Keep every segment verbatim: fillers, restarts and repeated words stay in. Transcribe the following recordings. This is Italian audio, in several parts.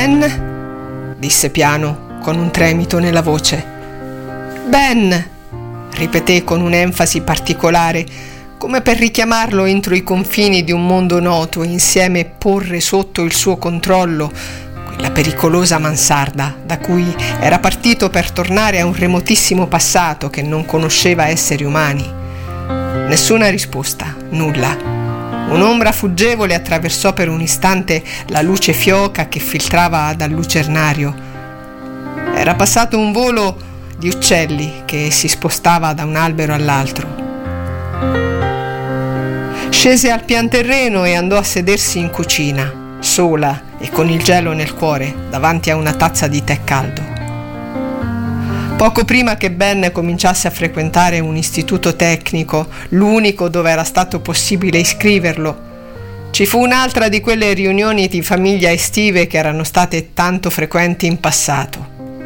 Ben? Disse piano, con un tremito nella voce. Ben! Ripeté con un'enfasi particolare, come per richiamarlo entro i confini di un mondo noto e insieme porre sotto il suo controllo quella pericolosa mansarda da cui era partito per tornare a un remotissimo passato che non conosceva esseri umani. Nessuna risposta, nulla. Un'ombra fuggevole attraversò per un istante la luce fioca che filtrava dal lucernario. Era passato un volo di uccelli che si spostava da un albero all'altro. Scese al pian terreno e andò a sedersi in cucina, sola e con il gelo nel cuore, davanti a una tazza di tè caldo. Poco prima che Ben cominciasse a frequentare un istituto tecnico, l'unico dove era stato possibile iscriverlo, ci fu un'altra di quelle riunioni di famiglia estive che erano state tanto frequenti in passato.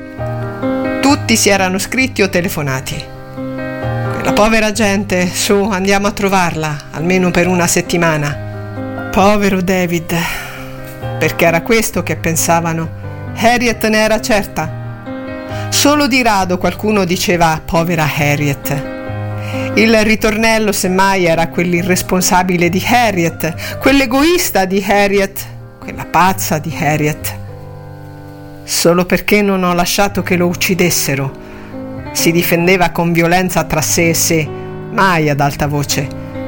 Tutti si erano scritti o telefonati. Quella povera gente, su, andiamo a trovarla, almeno per una settimana. Povero David, perché era questo che pensavano. Harriet ne era certa. Solo di rado qualcuno diceva povera Harriet. Il ritornello semmai era quell'irresponsabile di Harriet, quell'egoista di Harriet, quella pazza di Harriet. Solo perché non ho lasciato che lo uccidessero, si difendeva con violenza tra sé e sé, mai ad alta voce.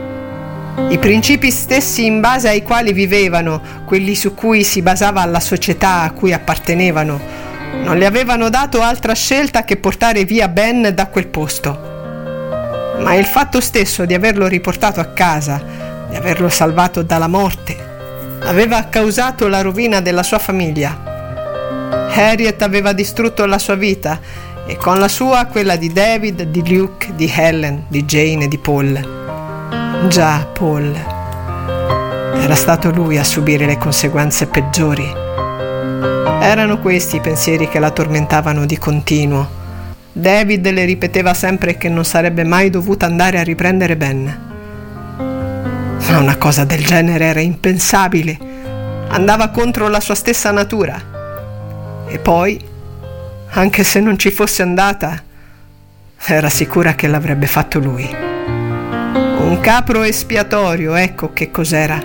I principi stessi in base ai quali vivevano, quelli su cui si basava la società a cui appartenevano, non le avevano dato altra scelta che portare via Ben da quel posto. Ma il fatto stesso di averlo riportato a casa, di averlo salvato dalla morte, aveva causato la rovina della sua famiglia. Harriet aveva distrutto la sua vita e con la sua quella di David, di Luke, di Helen, di Jane e di Paul. Già, Paul. Era stato lui a subire le conseguenze peggiori. Erano questi i pensieri che la tormentavano di continuo. David le ripeteva sempre che non sarebbe mai dovuta andare a riprendere Ben. Ma una cosa del genere era impensabile. Andava contro la sua stessa natura. E poi, anche se non ci fosse andata, era sicura che l'avrebbe fatto lui. Un capro espiatorio, ecco che cos'era.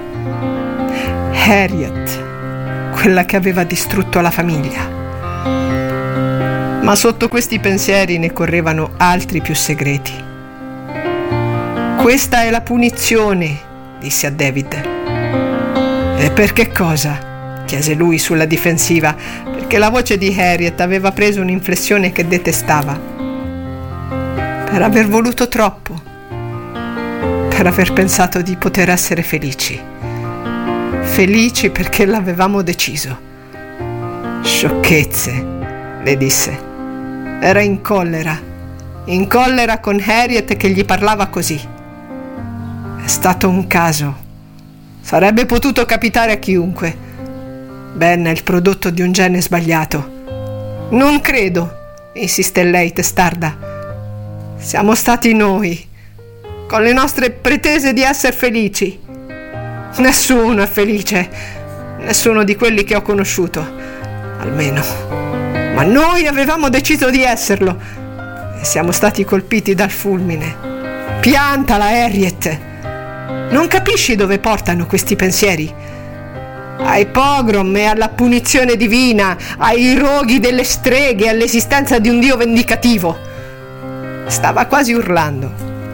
Harriet, quella che aveva distrutto la famiglia. Ma sotto questi pensieri ne correvano altri più segreti. Questa è la punizione, disse a David. E per che cosa? Chiese lui sulla difensiva, perché la voce di Harriet aveva preso un'inflessione che detestava. Per aver voluto troppo, per aver pensato di poter essere felici. Felici perché l'avevamo deciso. Sciocchezze, le disse. Era in collera, in collera con Harriet che gli parlava così. È stato un caso. Sarebbe potuto capitare a chiunque. Ben è il prodotto di un gene sbagliato. Non credo, insiste lei testarda. Siamo stati noi, con le nostre pretese di essere felici. Nessuno è felice, nessuno di quelli che ho conosciuto, almeno. Ma noi avevamo deciso di esserlo e siamo stati colpiti dal fulmine. Piantala, Harriet. Non capisci dove portano questi pensieri? Ai pogrom e alla punizione divina, ai roghi delle streghe, all'esistenza di un Dio vendicativo. Stava quasi urlando.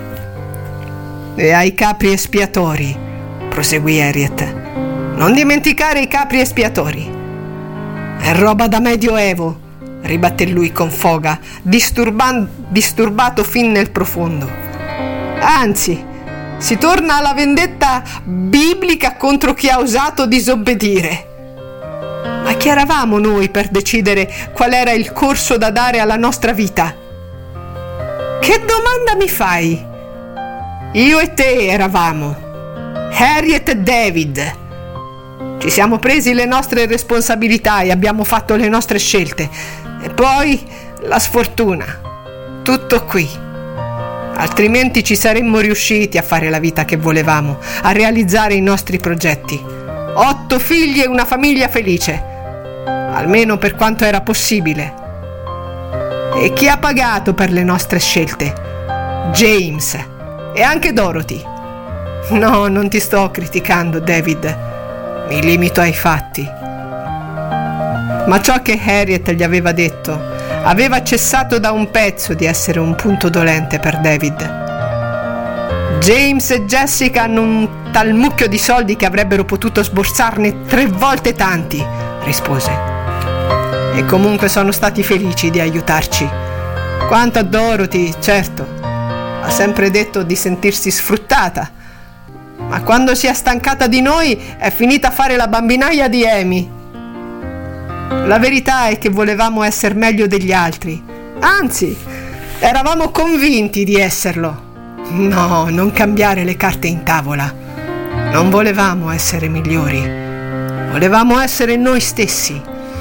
E ai capri espiatori, proseguì Harriet. Non dimenticare i capri espiatori. È roba da medioevo, ribatté lui con foga, disturban- disturbato fin nel profondo. Anzi, si torna alla vendetta biblica contro chi ha osato disobbedire. Ma chi eravamo noi per decidere qual era il corso da dare alla nostra vita? Che domanda mi fai? Io e te eravamo, Harriet e David. Ci siamo presi le nostre responsabilità e abbiamo fatto le nostre scelte. E poi la sfortuna. Tutto qui. Altrimenti ci saremmo riusciti a fare la vita che volevamo, a realizzare i nostri progetti. Otto figli e una famiglia felice. almeno per quanto era possibile. E chi ha pagato per le nostre scelte? James e anche Dorothy. No, non ti sto criticando, David, mi limito ai fatti. Ma ciò che Harriet gli aveva detto aveva cessato da un pezzo di essere un punto dolente per David. James e Jessica hanno un tal mucchio di soldi che avrebbero potuto sborsarne tre volte tanti, rispose. E comunque sono stati felici di aiutarci. Quanto a Dorothy, certo, ha sempre detto di sentirsi sfruttata, ma quando si è stancata di noi è finita a fare la bambinaia di Amy. La verità è che volevamo essere meglio degli altri, anzi, eravamo convinti di esserlo. No, non cambiare le carte in tavola. Non volevamo essere migliori, volevamo essere noi stessi.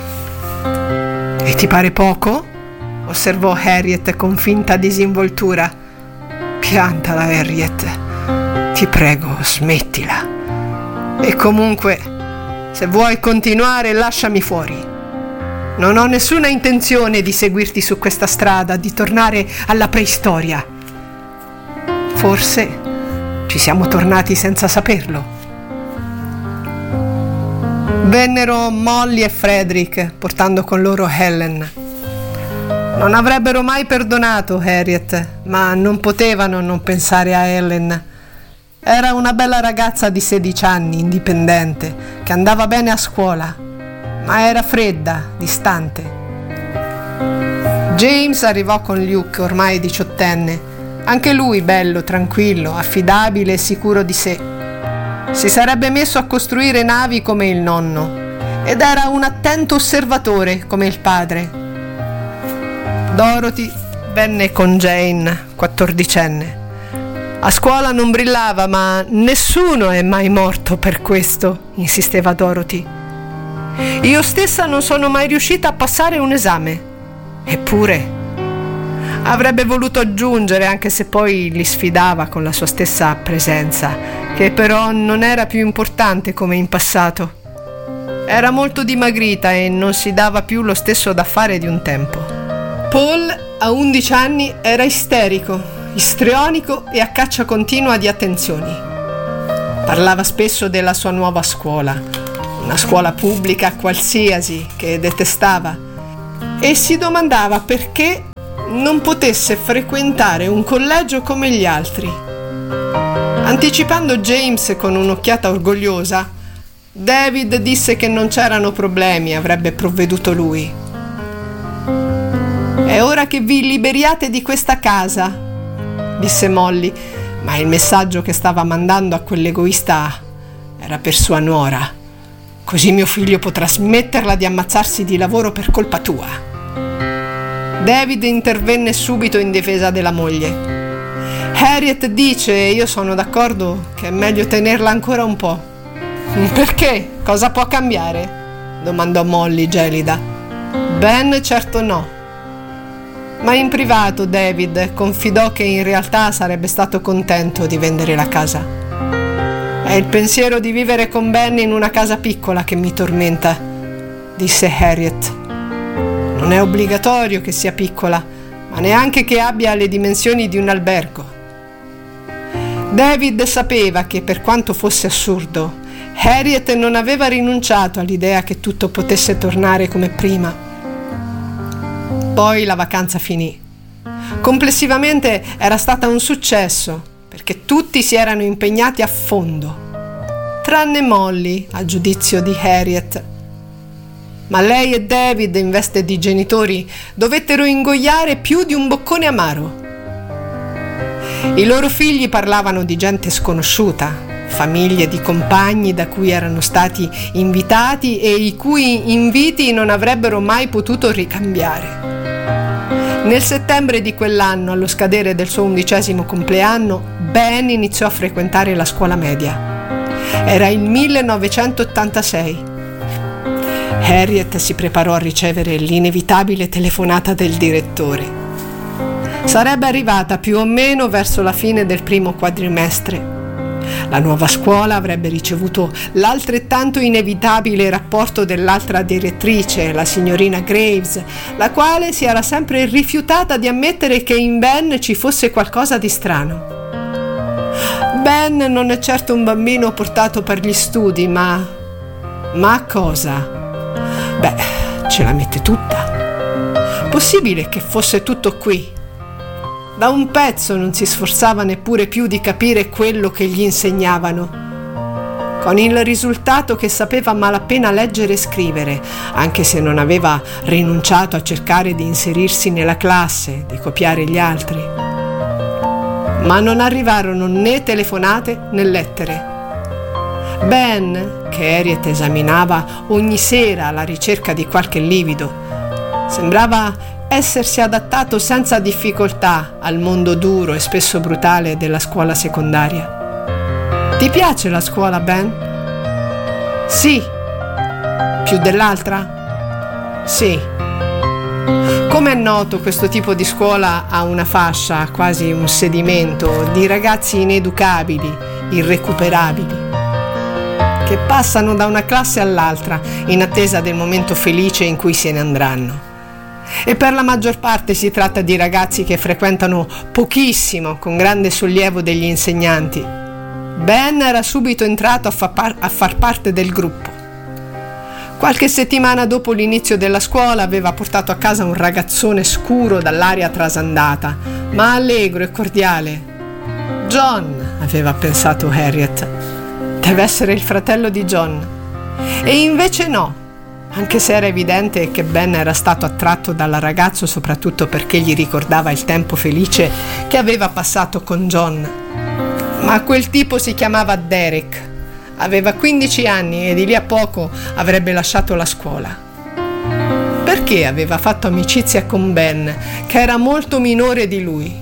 E ti pare poco? Osservò Harriet con finta disinvoltura. Piantala, Harriet. Ti prego, smettila. E comunque, se vuoi continuare, lasciami fuori. Non ho nessuna intenzione di seguirti su questa strada, di tornare alla preistoria. Forse ci siamo tornati senza saperlo. Vennero Molly e Frederick, portando con loro Helen. Non avrebbero mai perdonato Harriet, ma non potevano non pensare a Helen. Era una bella ragazza di sedici anni, indipendente, che andava bene a scuola, ma era fredda, distante. James arrivò con Luke, ormai diciottenne, anche lui bello, tranquillo, affidabile e sicuro di sé. Si sarebbe messo a costruire navi come il nonno ed era un attento osservatore come il padre. Dorothy venne con Jane, quattordicenne. A scuola non brillava, ma nessuno è mai morto per questo, insisteva Dorothy. Io stessa non sono mai riuscita a passare un esame. Eppure avrebbe voluto aggiungere, anche se poi li sfidava con la sua stessa presenza, che però non era più importante come in passato. Era molto dimagrita e non si dava più lo stesso da fare di un tempo. Paul, a undici anni, era isterico, istrionico e a caccia continua di attenzioni. Parlava spesso della sua nuova scuola, una scuola pubblica qualsiasi che detestava, e si domandava perché non potesse frequentare un collegio come gli altri. Anticipando James con un'occhiata orgogliosa, David disse che non c'erano problemi, avrebbe provveduto lui. È ora che vi liberiate di questa casa, disse Molly, ma il messaggio che stava mandando a quell'egoista era per sua nuora. Così mio figlio potrà smetterla di ammazzarsi di lavoro per colpa tua. David intervenne subito in difesa della moglie. Harriet dice, e io sono d'accordo, che è meglio tenerla ancora un po'. Perché? Cosa può cambiare? Domandò Molly gelida. Ben certo no. Ma in privato David confidò che in realtà sarebbe stato contento di vendere la casa. È il pensiero di vivere con Ben in una casa piccola che mi tormenta, disse Harriet. Non è obbligatorio che sia piccola, ma neanche che abbia le dimensioni di un albergo. David sapeva che, per quanto fosse assurdo, Harriet non aveva rinunciato all'idea che tutto potesse tornare come prima. Poi la vacanza finì. Complessivamente era stata un successo, perché tutti si erano impegnati a fondo, tranne Molly, a giudizio di Harriet. Ma lei e David, in veste di genitori, dovettero ingoiare più di un boccone amaro. I loro figli parlavano di gente sconosciuta, famiglie di compagni da cui erano stati invitati e i cui inviti non avrebbero mai potuto ricambiare. Nel settembre di quell'anno, allo scadere del suo undicesimo compleanno, Ben iniziò a frequentare la scuola media. Era il millenovecentottantasei. Harriet si preparò a ricevere l'inevitabile telefonata del direttore. Sarebbe arrivata più o meno verso la fine del primo quadrimestre. La nuova scuola avrebbe ricevuto l'altrettanto inevitabile rapporto dell'altra direttrice, la signorina Graves, la quale si era sempre rifiutata di ammettere che in Ben ci fosse qualcosa di strano. Ben non è certo un bambino portato per gli studi, ma... ma cosa? Beh, ce la mette tutta. Possibile che fosse tutto qui? Da un pezzo non si sforzava neppure più di capire quello che gli insegnavano, con il risultato che sapeva a malapena leggere e scrivere, anche se non aveva rinunciato a cercare di inserirsi nella classe, di copiare gli altri. Ma non arrivarono né telefonate né lettere. Ben, che Harriet esaminava ogni sera alla ricerca di qualche livido, sembrava essersi adattato senza difficoltà al mondo duro e spesso brutale della scuola secondaria. Ti piace la scuola, Ben? Sì. Più dell'altra? Sì. Come è noto, questo tipo di scuola ha una fascia, quasi un sedimento, di ragazzi ineducabili, irrecuperabili, che passano da una classe all'altra in attesa del momento felice in cui se ne andranno. E per la maggior parte si tratta di ragazzi che frequentano pochissimo, con grande sollievo degli insegnanti. Ben era subito entrato a, fa par- a far parte del gruppo. Qualche settimana dopo l'inizio della scuola aveva portato a casa un ragazzone scuro dall'aria trasandata, ma allegro e cordiale. John, aveva pensato Harriet, deve essere il fratello di John. E invece no. Anche se era evidente che Ben era stato attratto dal ragazzo soprattutto perché gli ricordava il tempo felice che aveva passato con John. Ma quel tipo si chiamava Derek, aveva quindici anni e di lì a poco avrebbe lasciato la scuola. Perché aveva fatto amicizia con Ben, che era molto minore di lui?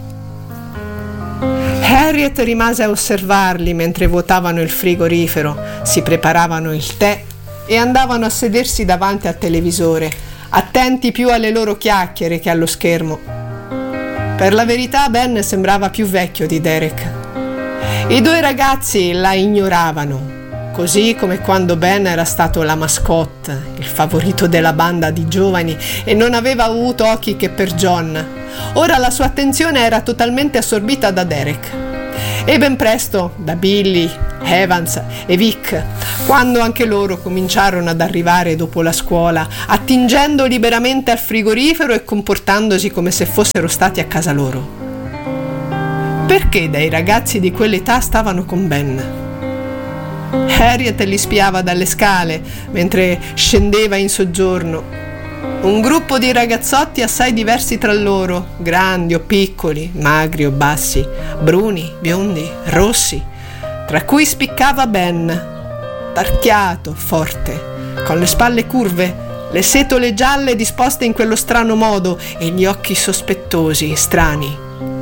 Harriet rimase a osservarli mentre vuotavano il frigorifero, si preparavano il tè e andavano a sedersi davanti al televisore, attenti più alle loro chiacchiere che allo schermo. Per la verità Ben sembrava più vecchio di Derek. I due ragazzi la ignoravano, così come quando Ben era stato la mascotte, il favorito della banda di giovani e non aveva avuto occhi che per John. Ora la sua attenzione era totalmente assorbita da Derek. E ben presto da Billy, Evans e Vic, quando anche loro cominciarono ad arrivare dopo la scuola, attingendo liberamente al frigorifero e comportandosi come se fossero stati a casa loro. Perché dei ragazzi di quell'età stavano con Ben? Harriet li spiava dalle scale mentre scendeva in soggiorno. Un gruppo di ragazzotti assai diversi tra loro, grandi o piccoli, magri o bassi, bruni, biondi, rossi, tra cui spiccava Ben, tarchiato, forte, con le spalle curve, le setole gialle disposte in quello strano modo e gli occhi sospettosi, strani.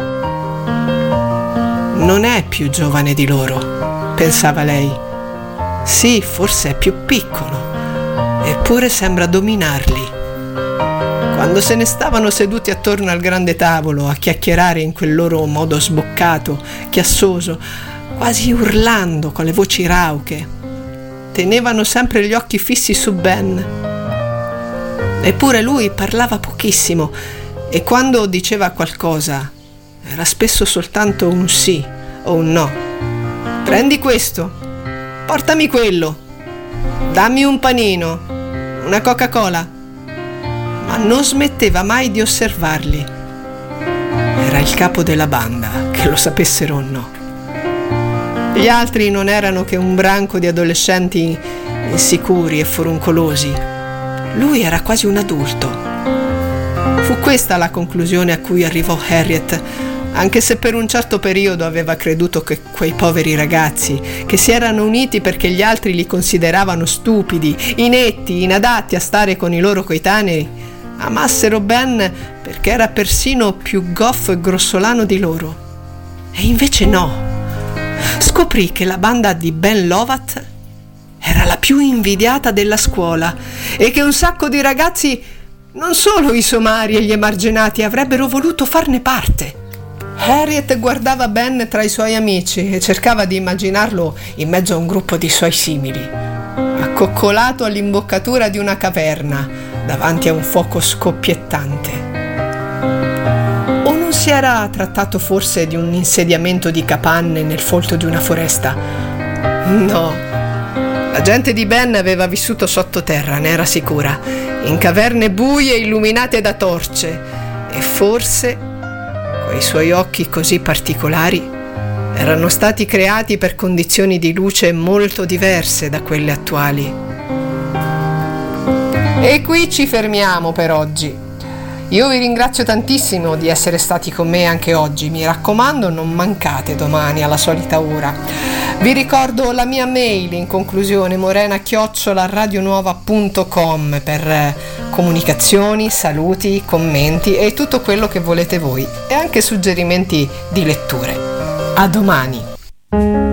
Non è più giovane di loro, pensava lei. Sì, forse è più piccolo, eppure sembra dominarli. Quando se ne stavano seduti attorno al grande tavolo a chiacchierare in quel loro modo sboccato, chiassoso, quasi urlando con le voci rauche, tenevano sempre gli occhi fissi su Ben. Eppure lui parlava pochissimo e quando diceva qualcosa era spesso soltanto un sì o un no. Prendi questo, portami quello, dammi un panino, una Coca-Cola. Ma non smetteva mai di osservarli. Era il capo della banda, che lo sapessero o no. Gli altri non erano che un branco di adolescenti insicuri e foruncolosi. Lui era quasi un adulto. Fu questa la conclusione a cui arrivò Harriet, anche se per un certo periodo aveva creduto che quei poveri ragazzi, che si erano uniti perché gli altri li consideravano stupidi, inetti, inadatti a stare con i loro coetanei, amassero Ben perché era persino più goffo e grossolano di loro. E invece no. Scoprì che la banda di Ben Lovat era la più invidiata della scuola e che un sacco di ragazzi, non solo i somari e gli emarginati, avrebbero voluto farne parte. Harriet guardava Ben tra i suoi amici e cercava di immaginarlo in mezzo a un gruppo di suoi simili, accoccolato all'imboccatura di una caverna davanti a un fuoco scoppiettante. O non si era trattato forse di un insediamento di capanne nel folto di una foresta? No, la gente di Ben aveva vissuto sottoterra, ne era sicura, in caverne buie illuminate da torce, e forse quei suoi occhi così particolari erano stati creati per condizioni di luce molto diverse da quelle attuali. E qui ci fermiamo per oggi. Io vi ringrazio tantissimo di essere stati con me anche oggi. Mi raccomando, non mancate domani alla solita ora. Vi ricordo la mia mail in conclusione, morena chiocciola radionuova punto com, per comunicazioni, saluti, commenti e tutto quello che volete voi, e anche suggerimenti di letture. A domani!